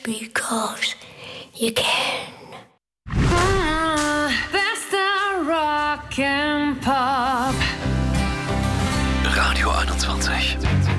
Because you can. Bester Rock and Pop. Radio 21.